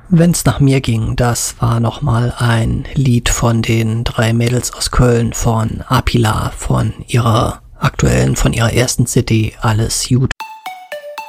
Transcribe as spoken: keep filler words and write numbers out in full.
Wenn's nach mir ging, das war nochmal ein Lied von den drei Mädels aus Köln, von Apila, von ihrer aktuellen, von ihrer ersten C D Alles Gut.